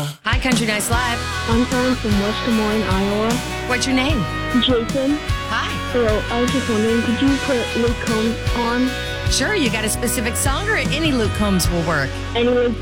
Hi, Country Nice Live. I'm calling from West Des Moines, Iowa. What's your name? Jason. Hi. Hello, I was just wondering, could you put Luke Combs on? Sure, you got a specific song or any Luke Combs will work? Anyway,